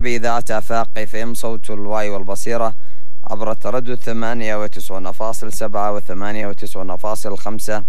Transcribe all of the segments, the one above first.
بإذاعة آفاق FM صوت الوعي والبصيرة عبر التردد 98.7 و 98.5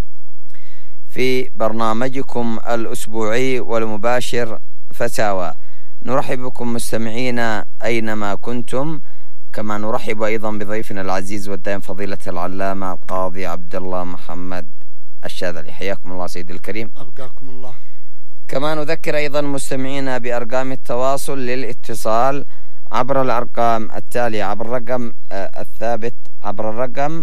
في برنامجكم الأسبوعي والمباشر فتاوى. نرحب بكم مستمعينا أينما كنتم، كما نرحب أيضا بضيفنا العزيز والدائم فضيلة العلامة القاضي عبد الله محمد الشاذلي. حياكم الله سيدي الكريم. أبقاكم الله. كما نذكر أيضا مستمعينا بأرقام التواصل للاتصال عبر الأرقام التالية: عبر الرقم الثابت، عبر الرقم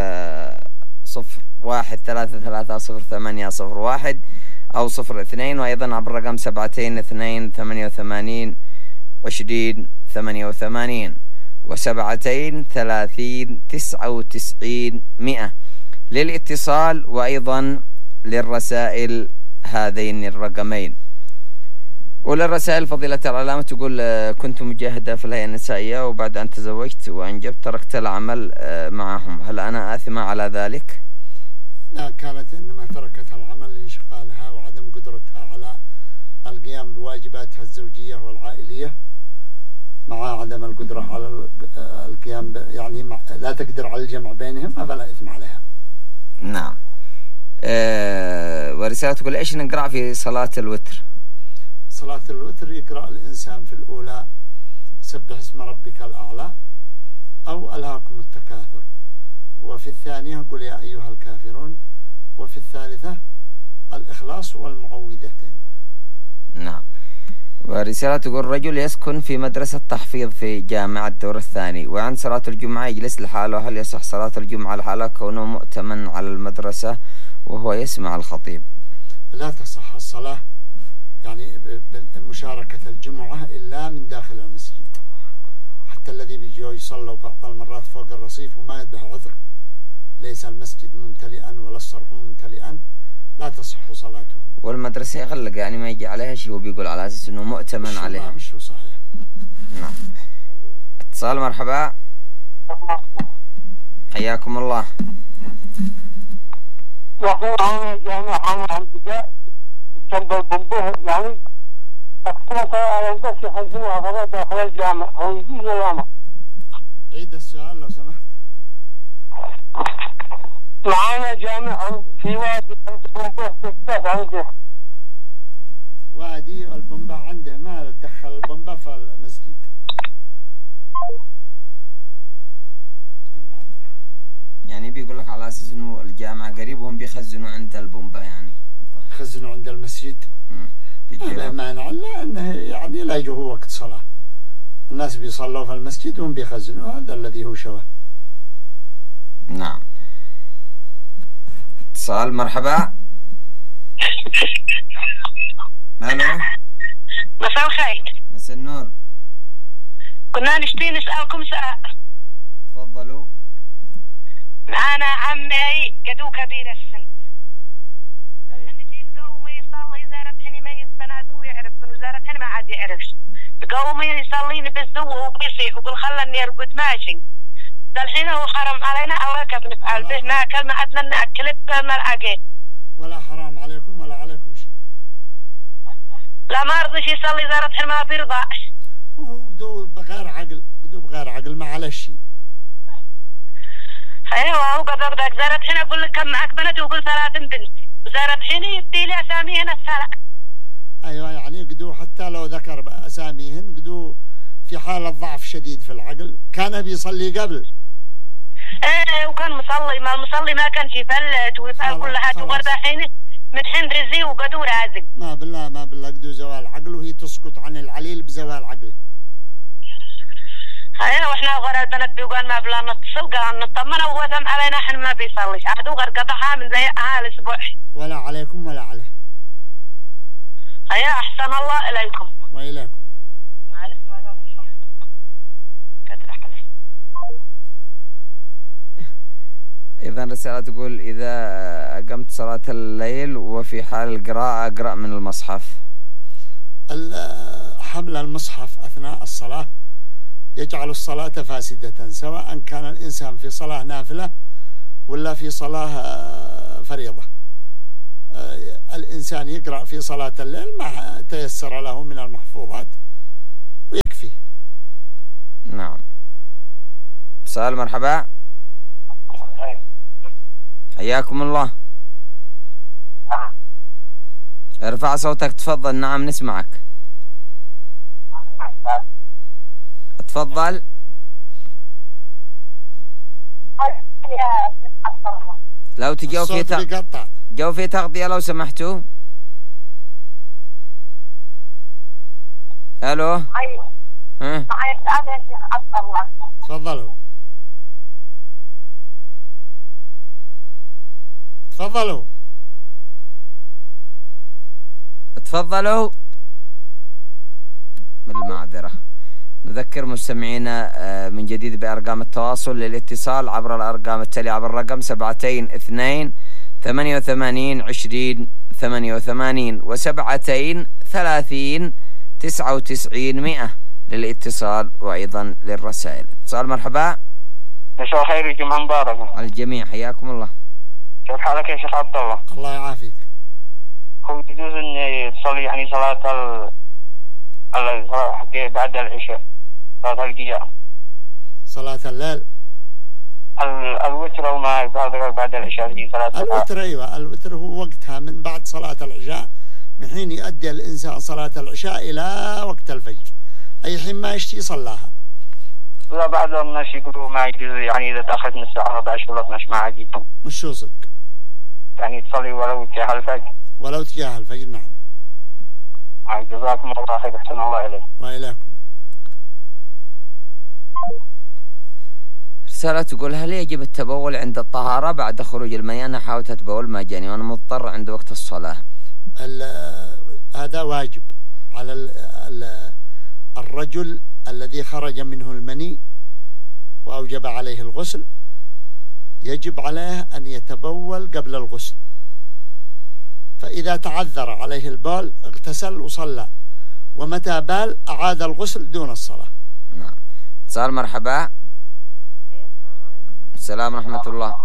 01330801 أو 02، وأيضا عبر الرقم 722888 2088 و723099 للاتصال وأيضا للرسائل هذين الرقمين. وللرسائل فضيلة العلامة تقول: كنت مجاهدة في الهيئة النسائية وبعد أن تزوجت وأنجبت تركت العمل معهم، هل أنا آثمة على ذلك؟ لا، كانت إنما تركت العمل لانشغالها وعدم قدرتها على القيام بواجباتها الزوجية والعائلية، مع عدم القدرة على القيام يعني لا تقدر على الجمع بينهما، فلا إثم عليها. نعم. ورسالة تقول: إيش نقرأ في صلاة الوتر؟ صلاة الوتر يقرأ الإنسان في الأولى سبح اسم ربك الأعلى أو ألهاكم التكاثر، وفي الثانية قل يا أيها الكافرون، وفي الثالثة الإخلاص والمعوذتين. نعم. ورسالة تقول: رجل يسكن في مدرسة تحفيظ في جامعة الدور الثاني، وعند صلاة الجمعة يجلس لحاله، هل يصح صلاة الجمعة لحاله كونه مؤتمن على المدرسة وهو يسمع الخطيب؟ لا تصح الصلاة يعني بمشاركة الجمعة إلا من داخل المسجد، حتى الذي بيجوا يصلوا بعض المرات فوق الرصيف وما يده عذر، ليس المسجد ممتلئا ولا الصرح ممتلئا، لا تصح صلاتهم. والمدرسة يغلق يعني ما يجي عليها شيء وبيقول على أساس أنه مؤتمن عليها. مش صحيح. نعم. اتصال. مرحبا، حياكم الله. جنب البنبه يعني أكثر على البس يحزنها فلا داخل الجامع، هو يجي الجامع. عيد السؤال لو سمحت. معانا جامع في وادي عند بنبه تفتح عنده. وادي البنبه عنده، ما دخل البنبه في المسجد. يعني بيقول لك على أساس إنه الجامع قريب وهم بيخزنوا عند البنبه، يعني يخزنوا عند المسجد. لا مانع، لأنه يعني لا يجوا وقت صلاة، الناس بيصلوا في المسجد وهم بيخزنوا، هذا الذي هو شوه. نعم. اتصال. مرحبا. الو. مساء الخير. مساء النور. كنا نشتي نسألكم سؤال. تفضلوا. معانا عمي قدو كبير السن، نجي نقوم يصلي زارت حني ميز بناته ويعرف، وزارت حني ما عاد يعرفش، قوم يصليني بالزو وبيصيح وقل خلني ارقد ماشي. الحين هو حرام علينا او كيف نفعل به؟ ناكل ما عدنا ناكل بملعقه. ولا حرام عليكم ولا عليكم شيء. لا ما رضيش يصلي زارت حني ما بيرضاش. هو قدو بغير عقل، قدو بغير عقل ما على شيء. ايوه هو قبل بدك زارت حين اقول لك كم معك بنت وقول 3 بنت، زارت حين يدي لي اساميهن الثلاث. ايوه يعني قدو حتى لو ذكر اساميهن قدو في حالة ضعف شديد في العقل، كان بيصلي قبل. ايه وكان مصلي، ما المصلي ما كان يفلت ويفعل كل حاجه، وغير حين من حين رزي وقدو رازق. ما بالله قدو زوال عقل، وهي تسقط عن العليل بزوال عقله. ايوه واحنا غير البنات بيقول ما بلا نتصل، قال نطمن وهو ثم علينا احنا ما بيصليش، عاد غير قطعها من زي الاسبوع. ولا عليكم ولا عليه. ايوه احسن الله اليكم. واليكم. معلش إذا رسالة تقول: إذا أقمت صلاة الليل وفي حال القراءة أقرأ من المصحف. حمل المصحف أثناء الصلاة يجعل الصلاة فاسدة، سواء كان الإنسان في صلاة نافلة ولا في صلاة فريضة. الإنسان يقرأ في صلاة الليل ما تيسر له من المحفوظات. اتصال. مرحبا، حياكم الله. ارفع صوتك تفضل. نعم نسمعك، تفضل. لو تجاوب في تغطية لو سمحتوا. الو. ها تفضلوا تفضلوا تفضلوا. بالمعذرة نذكر مستمعينا من جديد بأرقام التواصل للاتصال عبر الأرقام التالية عبر الرقم 728 88 20 88 و7 30 99 100 للاتصال وأيضا للرسائل. اتصال. مرحبا. مساء الخير، جمعة مباركة على الجميع، حياكم الله. كيف حالك يا شيخ عبد الله؟ الله يعافيك. هو يجوز اني تصلي يعني صلاة بعد العشاء، صلاة القيام، صلاة الليل، الوتر او ما بعد العشاء هي صلاة الوتر؟ ايوه الوتر هو وقتها من بعد صلاة العشاء، من حين يؤدي الانسان صلاة العشاء الى وقت الفجر، اي حين ما يشتي صلاها. لا بعض الناس يقولوا ما يجوز، يعني اذا تاخذت من الساعة 14 ولا 12 ما عاد يجوز. مش شو صدق؟ يعني تصلي ولو تجاه الفجر. ولو تجاه الفجر، نعم. جزاكم الله خير، احسن الله اليك. وإليكم. رسالة تقول: هل يجب التبول عند الطهارة بعد خروج المياه؟ أنا حاولت أتبول مجاني وأنا مضطر عند وقت الصلاة. هذا واجب على الرجل الذي خرج منه المني وأوجب عليه الغسل، يجب عليه أن يتبول قبل الغسل، فإذا تعذر عليه البول اغتسل وصلى، ومتى بال أعاد الغسل دون الصلاة. نعم. اتصال. مرحبا. السلام ورحمة الله.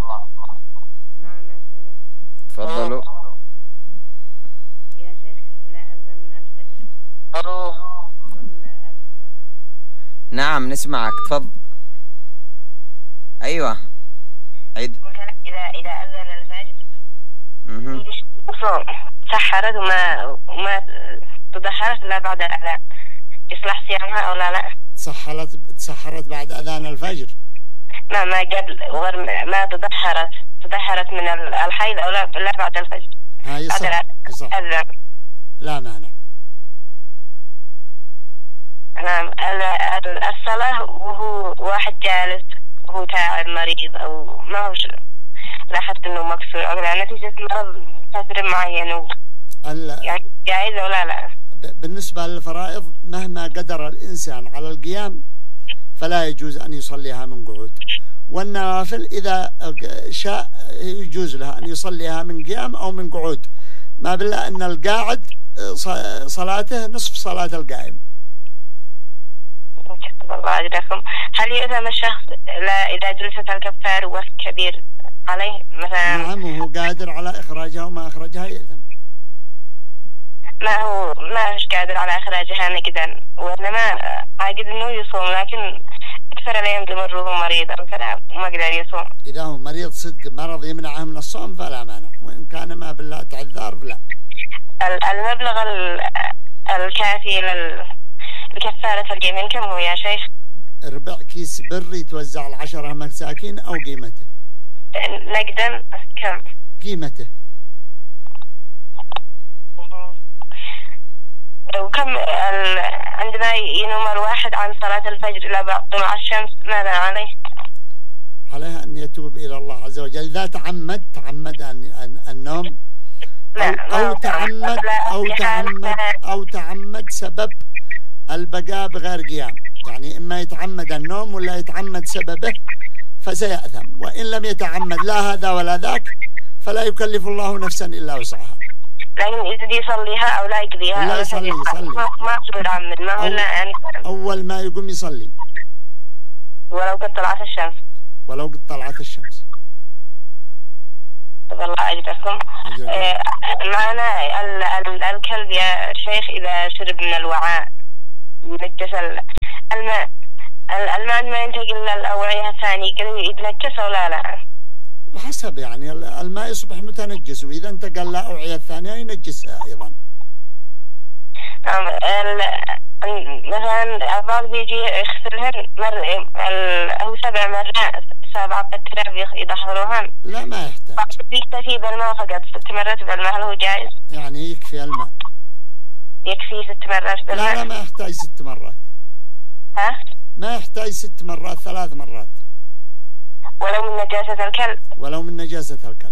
تفضلوا يا شيخ. لا أذن الفجر. نعم نسمعك، تفضل. أيوة عيد. إذا أذن الفجر سحرت وما تدحرت لا بعد الأذان، يصلح صيامها أو لا؟ تسحرت بعد أذان الفجر؟ ما قبل وغير ما تدحرت من الحيض أو لا بعد الفجر. يصح. لا مانع. نعم. الصلاة وهو واحد جالس وهو تعب مريض أو ما هو لاحظت إنه مكسور أو نتيجة مرض فترة معينة، يعني جائزة ولا لا؟ بالنسبة للفرائض مهما قدر الإنسان على القيام فلا يجوز أن يصليها من قعود، والنوافل إذا شاء يجوز له أن يصليها من قيام أو من قعود، ما بالله أن القاعد صلاته نصف صلاة القائم. الله أجركم. هل يؤثم الشخص إذا جلست الكفار والكبير عليه مثلا؟ نعم، وهو قادر على إخراجها وما أخرجها يأثم. ما هوش قادر على إخراجها نقدا، وإنما عاقد إنه يصوم، لكن أكثر الأيام تمر مريض أو كذا وما قدر يصوم. إذا هو مريض صدق مرض يمنعه من الصوم فلا مانع، وإن كان ما بالله تعذار فلا. المبلغ الكافي لكفارة اليمين كم هو يا شيخ؟ ربع كيس بر يتوزع على 10 مساكين أو قيمته. نقدا كم؟ قيمته. وكم عندما ينوم الواحد عن صلاة الفجر إلى بعد طلوع الشمس ماذا عليه؟ عليه أن يتوب إلى الله عز وجل إذا تعمد النوم أو تعمد سبب البقاء بغير قيام، يعني إما يتعمد النوم ولا يتعمد سببه فسيأثم، وإن لم يتعمد لا هذا ولا ذاك فلا يكلف الله نفسا إلا وسعها. لكن إذا يصليها أو لا يقضيها؟ لا يصلي. ما أقصد يتعمد، ما هو يعني أول ما يقوم يصلي ولو قد طلعت الشمس. الله أجركم. معنا الكلب يا شيخ إذا شرب من الوعاء يغتسل، الماء بعد ما ينتقل للأوعية الثانية يتنجس ولا لا؟ بحسب يعني الماء يصبح متنجس، وإذا انتقل للأوعية الثانية ينجسها أيضا. مثلا الأطفال بيجي يغسلهن أو 7 مرات 7 قطرات يدخلوهن. لا ما يحتاج. بيكتفي بالماء فقط 6 مرات بالماء، هل هو جائز؟ يعني يكفي الماء. يكفي 6 مرات بالماء؟ لا ما يحتاج 6 مرات. ها؟ ما يحتاج 6 مرات، 3 مرات. ولو من نجاسة الكلب؟ ولو من نجاسة الكلب.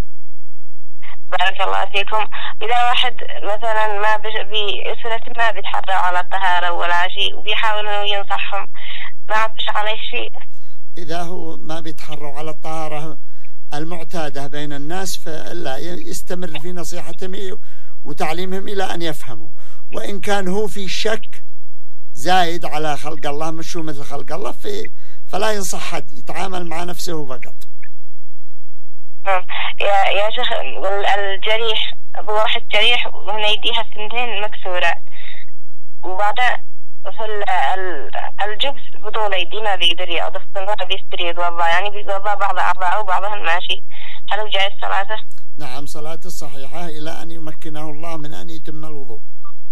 بارك الله فيكم. إذا واحد مثلا ما بأسرة ما بيتحرى على الطهارة ولا شيء وبيحاول إنه ينصحهم، ما عبش عليه شيء؟ إذا هو ما بيتحروا على الطهارة المعتادة بين الناس فلا يستمر في نصيحتهم وتعليمهم إلى أن يفهموا، وإن كان هو في شك زايد على خلق الله مش هو مثل خلق الله فلا ينصح حد، يتعامل مع نفسه فقط. يا شيخ الجريح، واحد جريح وهنا يديها 2 مكسورات، وبعدها في الجبس بطولة يدي ما بيقدر يقضف، بيستري يتوضا، يعني بيتوضا بعض أعضاءه وبعضها ماشي، هل هو جائز صلاته؟ نعم صلاته صحيحة إلى أن يمكنه الله من أن يتم الوضوء.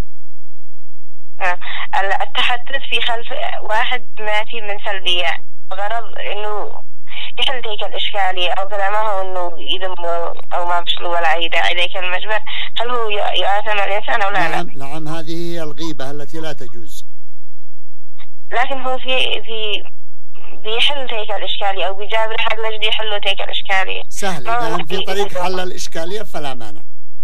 التحدث في خلف واحد ما في من سلبيات، غرض إنه يحل ذيك الإشكالية أو كذا، ما هو إنه يذم أو ما بشلو ولا أي داعي ذيك المجبر، هل هو يآثم الإنسان أو لا؟ نعم هذه هي الغيبة التي لا تجوز. لكن هو في بيحل ذيك الإشكالية أو بيجابر حد لجد يحلوا ذيك الإشكالية. سهل، إذا في طريق حل الإشكالية فلا مانع.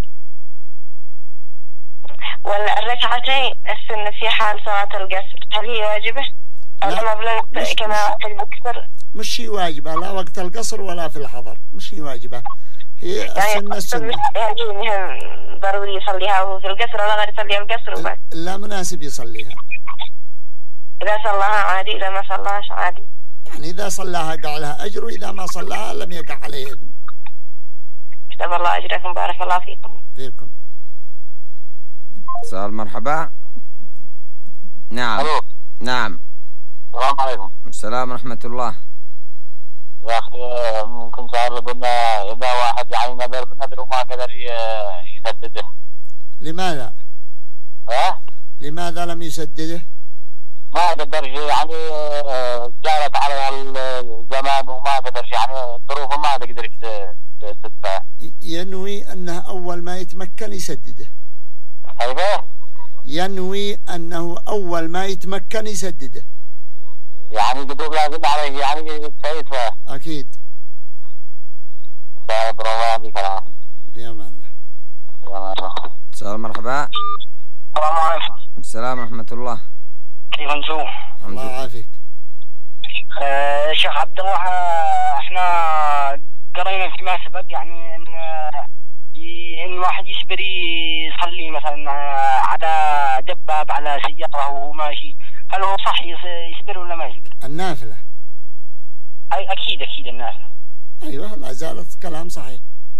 ولا الركعتين السنة في حال صلاة القصر هل هي واجبة؟ كما تذكر مش هي واجبة لا وقت القصر ولا في الحضر، مش هي واجبة، هي يعني السنة. يعني ضروري يصليها وهو في القصر ولا غير يصليها القصر وبس؟ لا مناسب يصليها. إذا صلاها عادي، إذا ما صلاهاش عادي. يعني إذا صلاها قع لها أجر، وإذا ما صلاها لم يقع عليه إذن. كتب الله أجركم، بارك الله فيكم. فيكم. سؤال مرحبا. نعم. ألو. نعم. السلام عليكم. السلام ورحمة الله. يا أخي ممكن سؤال، قلنا إذا واحد يعني نذر بنذر وما قدر يسدده. لماذا؟ لماذا لم يسدده؟ ما قدر يعني جارت على الزمان وما قدر، يعني ظروفه ما تقدر تدفع. ينوي أنه أول ما يتمكن يسدده. أيوه. ينوي أنه أول ما يتمكن يسدده. يعني قدوب لازم عليه يعني كيف؟ أكيد. سابر الله بكلام. في أمان الله. سلام مرحبا. السلام عليكم. السلام ورحمة الله. كيف انتم؟ الله يعافيك. شيخ عبد الله، احنا قرينا فيما سبق يعني ان واحد يصبر يصلي مثلا على دباب على سيارة وهو ماشي، هل هو صح يصبر ولا ما يصبر؟ النافلة. اكيد النافلة. ايوه لا زالت كلام صحيح.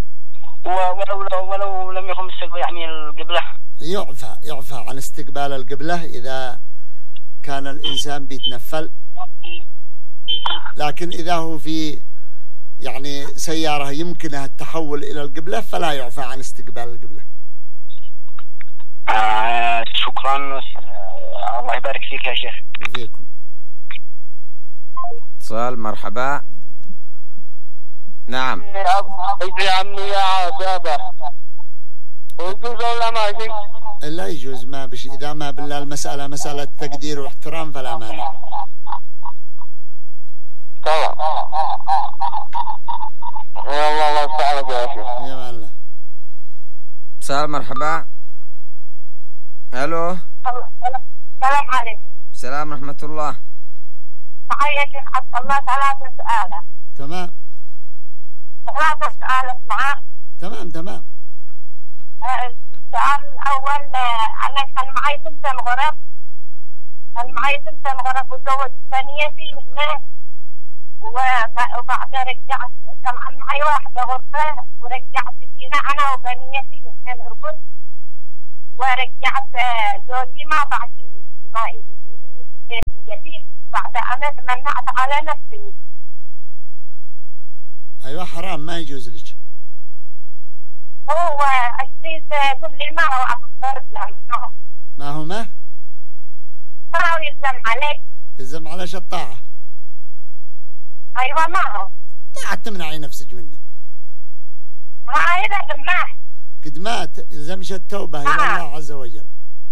ولو لم يكن مستقبل يعني القبلة، يعفى عن استقبال القبلة إذا كان الإنسان بيتنفل، لكن إذا هو في يعني سيارة يمكنها التحول إلى القبلة فلا يعفى عن استقبال القبلة. شكرا، الله يبارك فيك يا شيخ. فيكم. اتصال مرحبا. نعم. يا عمي يا بابا، يجوز ولا ما يجوز؟ لا يجوز، ما بش إذا ما بالله المسألة مسألة تقدير واحترام فلا مانع. طبعا. يا الله يستعانك يا شيخ. يا الله. اتصال مرحبا. الو. السلام عليكم. السلام ورحمة الله. معي يا شيخ عبد الله 3 سؤال. تمام. 3 سؤال معاه. تمام. السؤال الأول، أنا كان معي 2 غرف. وتزوج ثانيتي هنا، وبعد رجعت كان معي 1 غرفة، ورجعت فينا أنا وبنيتي من الربط، ورجعت زوجي ما بعدي ما جديد، بعد أنا تمنعت على نفسي. أيوة حرام ما يجوز لك. هو السيس يقول لي ما هو أكثر ما هو ما هو يلزم عليك. يلزم عليش الطاعة. أيوة ما هو طاعة تمنعي نفسك منه. هاي إذا دماه قد مات يلزمش التوبة إلى الله عز وجل.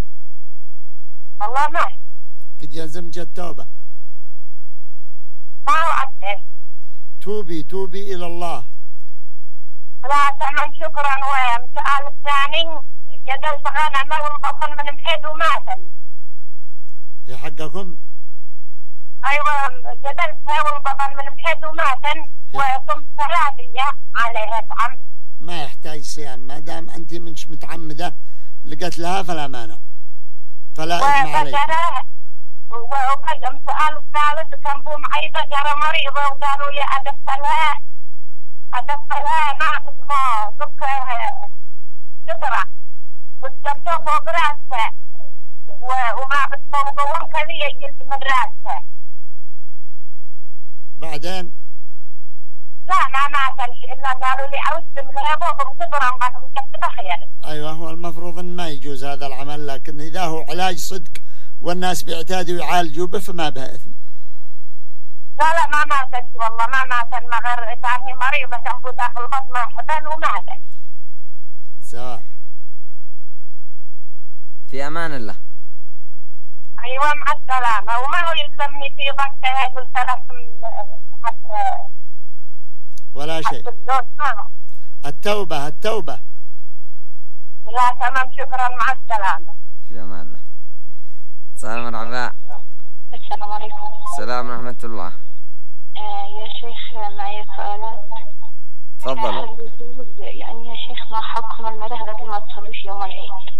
والله ما قد يلزمك التوبة. ما هو عبده. توبي إلى الله. لا تمام شكرا. والسؤال الثاني جدلت غنم والبطن من محيد وماتن. هي حقكم؟ أيوة جدلتها والبطن من محيد وماتن وصمت 3 أيام عليها طعم. ما يحتاج صيام ما دام أنت منش متعمدة لقتلها فلا مانع. فلا إثم عليك. وبقى السؤال الثالث كان بو معي بقرة مريضة وقالوا لي أدخلها ما اسمه قدرة والدكتور فوق راسها وما اسمه مقوم كذي جلد من راسها. بعدين لا ما تمشي إلا قالوا لي أوسم لها فوق قدرة وبعد وجبت بخير. أيوة هو المفروض أن ما يجوز هذا العمل لكن إذا هو علاج صدق والناس بيعتادوا يعالجوا به فما بها إثم. لا ما ماتت والله ما ماتت ما غير ثاني مريضة تنبو داخل بطنها حبل وماتت. سواء. في أمان الله. أيوة مع السلامة. وما هو يلزمني في وقتها يقول 3 حتى ولا شيء. التوبة. لا تمام شكرا مع السلامة. في أمان الله. السلام مرحبا. السلام عليكم. السلام ورحمة الله. يا شيخ معي سؤالات. تفضلوا. يعني يا شيخ ما حكم المرأة التي ما تصلي في يوم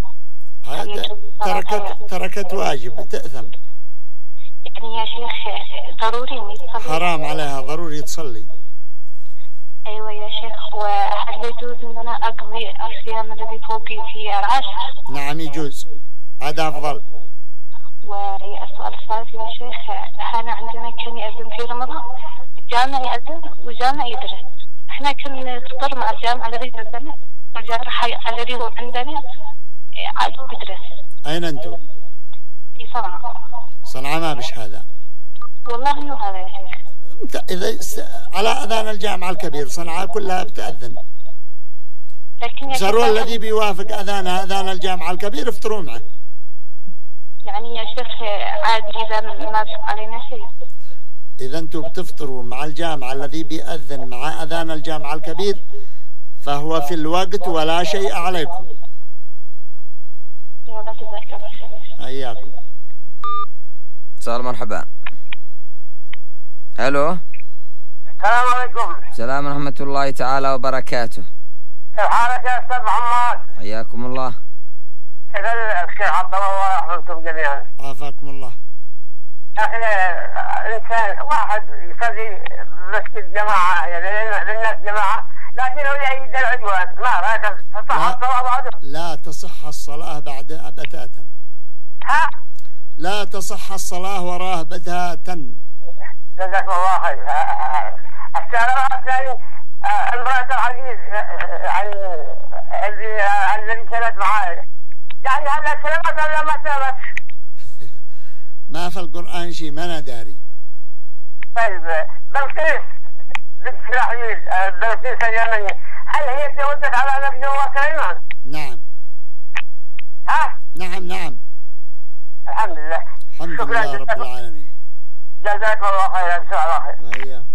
العيد؟ تركت واجب تأثم. يعني يا شيخ ضروري إني تصلي. حرام عليها ضروري تصلي. أيوة يا شيخ. وهل يجوز إن أنا أقضي الصيام الذي فوقي في العشر؟ نعم يجوز هذا أفضل. والسؤال الثالث يا شيخ احنا عندنا كان يأذن في رمضان جامع يأذن وجامع يدرس. احنا كنا نفطر مع الجامع الذي عندنا والجامع الذي هو عندنا عاد يدرس. أين أنتم؟ في صنعاء ما بش هذا. والله إنه هذا يا شيخ. إذا على أذان الجامع الكبير صنعاء كلها بتأذن. لكن صاروا الذي بيوافق أذان الجامع الكبير افطروا معه. يعني يا شيخ عادي إذا ما علينا شيء. إذا أنتم بتفطروا مع الجامع الذي بيأذن مع أذان الجامع الكبير فهو في الوقت ولا شيء عليكم. يلا جزاك الله خير. أياكم. اتصال مرحبا. ألو. السلام عليكم. السلام ورحمة الله تعالى وبركاته. كيف حالك يا أستاذ محمد؟ حياكم الله. كيف الخير حتى الله يحفظكم جميعا. عافاكم الله. يا أخي الإنسان واحد يصلي مسجد جماعة يعني للناس جماعة لكنه يعيد العدوان ما رأيك تصح الصلاة بعده؟ لا تصح الصلاة بعد بتاتا. ها؟ لا تصح الصلاة وراه بتاتا. جزاك الله خير. السؤال الثاني امرأة العزيز الذي كانت معايا يعني هل سلمت ولا ما سلمت؟ ما في القرآن شيء ما أنا داري. طيب بلقيس بنت سراحيل بلقيس اليمنية هل هي تزوجت على نبي الله سليمان؟ نعم. ها؟ نعم. الحمد لله. الحمد لله رب العالمين. جزاك الله خير. ان شاء الله خير. وإياكم.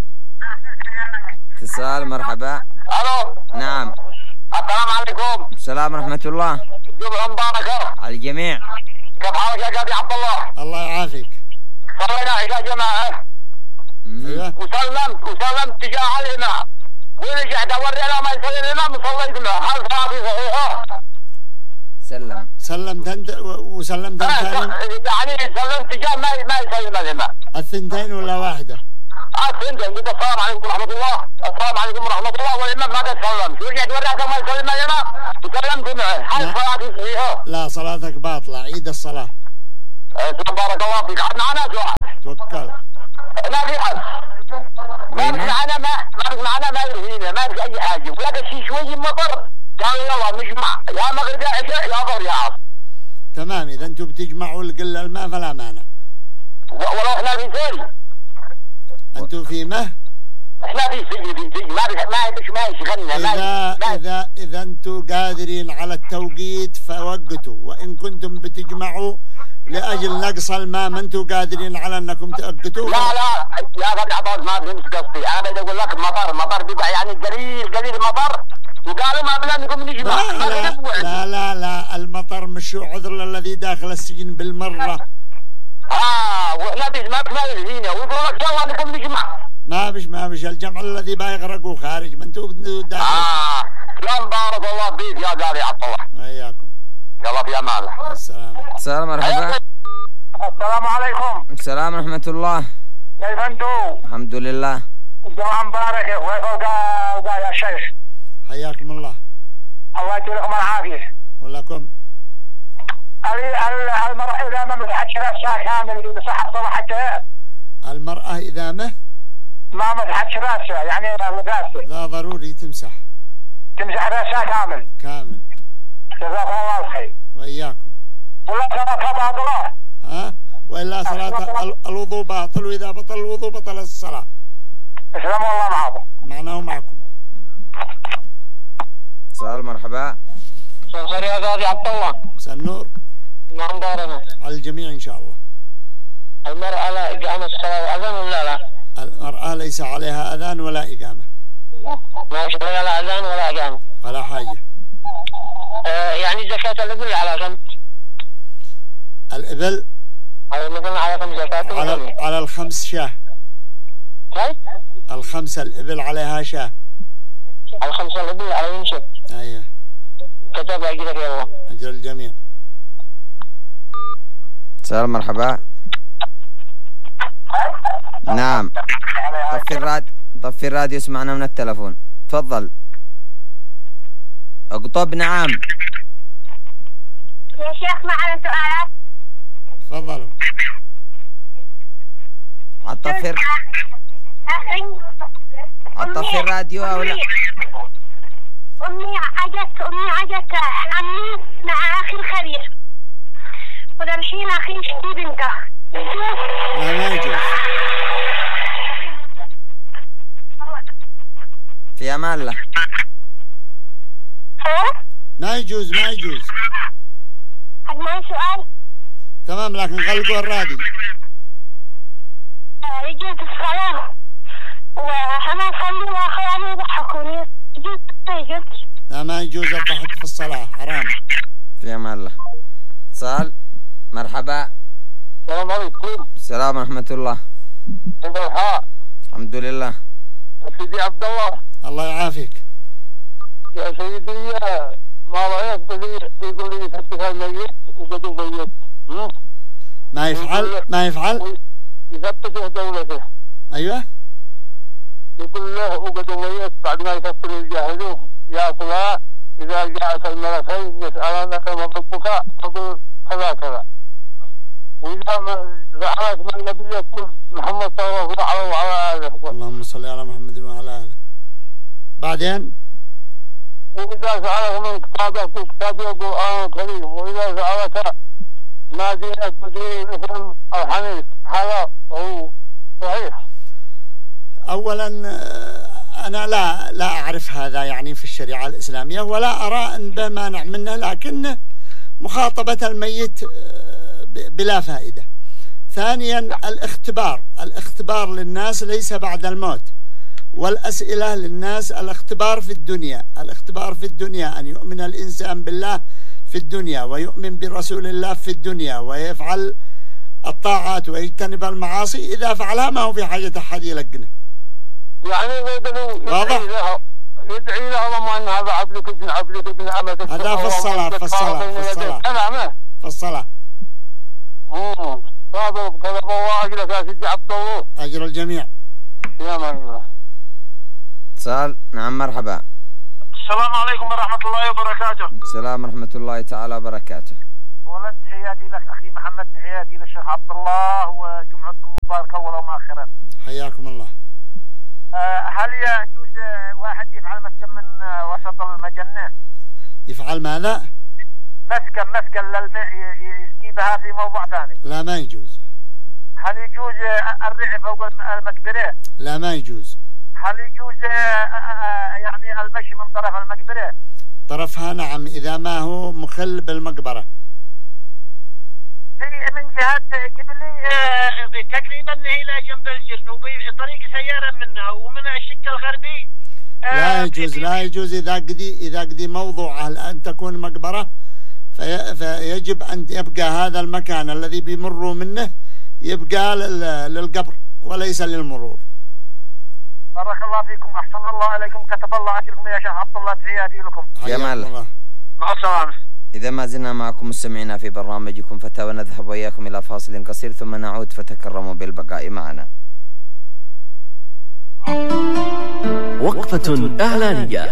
اتصال مرحبا. الو. نعم. السلام عليكم. السلام ورحمة الله. جمعة مباركة على الجميع. كيف حالك يا قاضي عبد الله؟ الله يعافيك. صلينا عشاء جماعة. ايوه. وسلمت تجاه الإمام ورجعت أورينا ما يصلي الإمام وصليت له. هل صلاتي صحيحة؟ سلمت أنت وسلمت أنت يعني سلمت تجاه ما يسلم الإمام. الثنتين ولا واحدة؟ الثنتين. قلت السلام عليكم ورحمة الله. السلام عليكم ورحمة الله والإمام ما تسلمت ورجعت وريته ما يسلم الإمام وسلمت معه. هل صلاتي صحيحة؟ لا صلاتك باطلة. عيد الصلاة. بارك الله فيك. عاد معنا سؤال. توكل. حاجه ولقى شي شويه مطر قال يلا نجمع يا مغرب يا عشاء يا ظهر يا عصر. تمام، اذا انتم بتجمعوا القله الماء فلا مانع. ولو احنا في سيل. انتم في مه؟ احنا في سيل ما يشغلنا. اذا انتم قادرين على التوقيت فوقتوا، وان كنتم بتجمعوا لاجل نقص الماء ما انتم قادرين على انكم تؤقتوا. لا يا ابو عباس ما فهمت قصدي، انا بدي اقول لك مطر بيبقى يعني قليل مطر وقالوا ما بلا نقوم نجمع. لا المطر مش عذر للذي داخل السجن بالمره. واحنا ما يلزينا ويقولوا لك يلا نقوم نجمع. ما بش الجمع الذي بيغرقوا خارج ما انتم داخل. لا بارك الله فيك يا قاضي عبد الله. اياكم. يلا في امان الله. السلام. مرحبا. السلام عليكم. السلام ورحمة الله. كيف انتم؟ الحمد لله. الجمعة مباركة ويفوق يا شيخ. حياكم الله. الله يديلكم العافية. ولكم. المرأة إذا ما مسحتش رأسها كامل بصحة صلاحتها. المرأة إذا ما مسحتش رأسها يعني رأسها. لا ضروري تمسح رأسها كامل. جزاكم الله الخير. وإياكم. ولا صلاتها باطلة. وإلا صلاة الوضوء باطل، وإذا بطل الوضوء بطل الصلاة. السلام الله معكم. معنا ومعكم. سؤال. مرحبا. مساء يا قاضي عبد الله. مساء النور. نعم دارنا. على الجميع إن شاء الله. المرأة لا إقامة الصلاة أذان ولا لا؟ المرأة ليس عليها أذان ولا إقامة. ما شاء الله لا أذان ولا إقامة. ولا حاجة. يعني زكاة الإبل على كم؟ الإبل مثلا على كم زكاة؟ على الخمس شاه. الخمسة الإبل عليها شاه. الخمسة الإبل على ينشف. أيوه. كتب أجرك يا الله. أجر الجميع. سلام. مرحبا. نعم. طفي الراديو اسمعنا من التلفون. تفضل. اقطب. نعم يا شيخ معنا سؤالات. تفضلوا. عطفي الراديو او لا؟ أمي عجت عمي مع أخي الخبير، وده الحين أخي يشتي بنته. لا ما يجوز. في أمان الله. ما يجوز. هل معي سؤال؟ تمام، لكن غلقوا الراديو. يجوز الصلاة وأنا أصلي وأخواني يضحكوني. يجوز؟ لا ما يجوز الضحك في الصلاة، حرام. في أمان الله. اتصال. مرحبا. السلام عليكم. السلام ورحمة الله. كيف الحال؟ الحمد لله. سيدي عبد الله. الله يعافيك. يا سيدي ما رأيك يقول لي يفتح الميت وقدو ميت. ما يفعل يفتح دولته. أيوه. يقول له وقدو ميت بعد ما يفتح يجهزوه يا فلان إذا جاءت الملكين يسألونك ما ربك فقل كذا وإذا زعلت من النبي يقول محمد صلى الله عليه وعلى آله. اللهم صل على محمد وعلى آله. بعدين وإذا سألك من كتابك كتاب القرآن الكريم، وإذا سألك ما دينك بدين الإسلام الحنيف، هذا هو صحيح. أولا أنا لا أعرف هذا يعني في الشريعة الإسلامية، ولا أرى أن بمانع منه، لكن مخاطبة الميت بلا فائدة. ثانيا الاختبار للناس ليس بعد الموت، والأسئلة للناس الاختبار في الدنيا أن يؤمن الإنسان بالله في الدنيا، ويؤمن برسول الله في الدنيا، ويفعل الطاعات ويجتنب المعاصي. إذا فعلها ما هو في حاجة أحد يلقنه. يعني واضح؟ يدعي له اللهم أن هذا عبدك ابن أمتك. هذا في الصلاة. صادق كذب الله أجرك يا سيدي عبد الله. أجر الجميع. يا من الله. اتصال. نعم. مرحبا. السلام عليكم ورحمة الله وبركاته. السلام ورحمة الله تعالى وبركاته. أولا تحياتي لك أخي محمد، تحياتي للشيخ عبد الله، وجمعتكم مباركة أولا ومؤخرا. حياكم الله. هل يجوز واحد يفعل مسكن من وسط المجنة؟ يفعل ماذا؟ مسكن للماء يسكيبها في موضع ثاني. لا ما يجوز. هل يجوز الرعي فوق المقبرة؟ لا ما يجوز. هل يجوز يعني المشي من طرف المقبرة؟ طرفها نعم إذا ما هو مخل بالمقبرة. في من جهة قبلي تقريبا إلى جنب الجنوب طريق سيارة منها ومن الشق الغربي. لا يجوز إذا قدي موضوعه أن تكون مقبرة فيجب أن يبقى هذا المكان الذي بيمروا منه يبقى للقبر وليس للمرور. بارك الله فيكم، أحسن الله عليكم، كتب الله أجركم يا شيخ عبد الله، تحياتي لكم. جمال، مع السلامة. إذا ما زلنا معكم مستمعينا في برنامجكم فتاوى، نذهب وإياكم إلى فاصل قصير ثم نعود، فتكرموا بالبقاء معنا. وقفة إعلانية.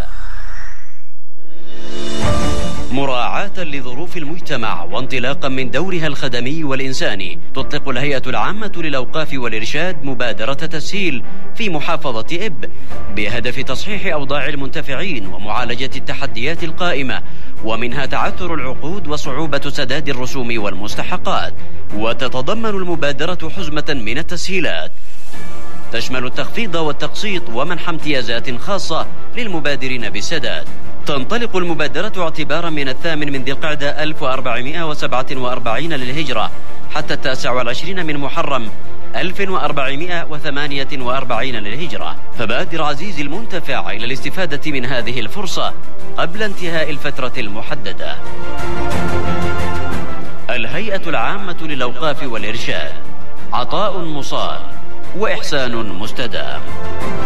مراعاة لظروف المجتمع وانطلاقا من دورها الخدمي والإنساني، تطلق الهيئة العامة للأوقاف والإرشاد مبادرة تسهيل في محافظة إب بهدف تصحيح أوضاع المنتفعين ومعالجة التحديات القائمة، ومنها تعثر العقود وصعوبة سداد الرسوم والمستحقات. وتتضمن المبادرة حزمة من التسهيلات تشمل التخفيض والتقسيط ومنح امتيازات خاصة للمبادرين بالسداد. تنطلق المبادرة اعتبارا من 8 ذي القعدة 1447 للهجرة حتى 29 من محرم 1448 للهجرة، فبادر عزيزي المنتفع إلى الاستفادة من هذه الفرصة قبل انتهاء الفترة المحددة. الهيئة العامة للأوقاف والإرشاد، عطاء مصال وإحسان مستدام.